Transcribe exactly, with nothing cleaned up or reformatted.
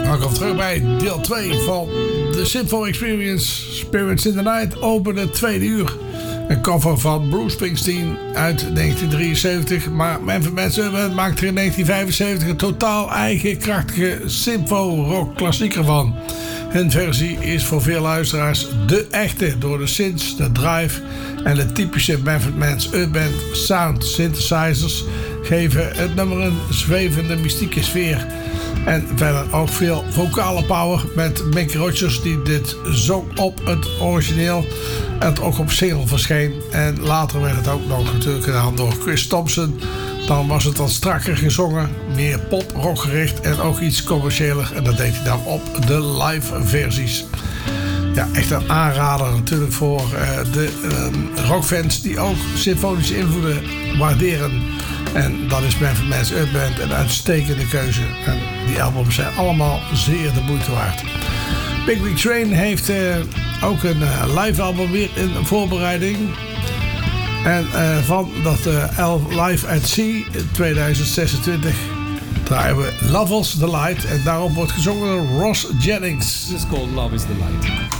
Welkom terug bij deel twee van de Symphony Experience. Spirits in the Night opende het tweede uur. Een cover van Bruce Springsteen uit negentien drieënzeventig. Maar Manfred Man's Urban maakte er in negentien vijfenzeventig een totaal eigen krachtige symfo-rock klassieker van. Hun versie is voor veel luisteraars de echte door de synths, de drive en de typische Manfred Man's Urban sound synthesizers geven het nummer een zwevende mystieke sfeer. En verder ook veel vocale power met Mick Rogers die dit zong op het origineel en het ook op single verscheen. En later werd het ook nog natuurlijk gedaan door Chris Thompson. Dan was het wat strakker gezongen, meer pop-rock gericht en ook iets commerciëler. En dat deed hij dan op de live versies. Ja, echt een aanrader natuurlijk voor uh, de uh, rockfans die ook symfonische invloeden waarderen. En dat is Manfred Man's Urban een uitstekende keuze. En die albums zijn allemaal zeer de moeite waard. Big Big Train heeft uh, ook een uh, live album weer in voorbereiding. En uh, van dat uh, Live at Sea tweeduizend zesentwintig draaien we Love Is the Light. En daarop wordt gezongen door Ross Jennings. This is called Love Is the Light.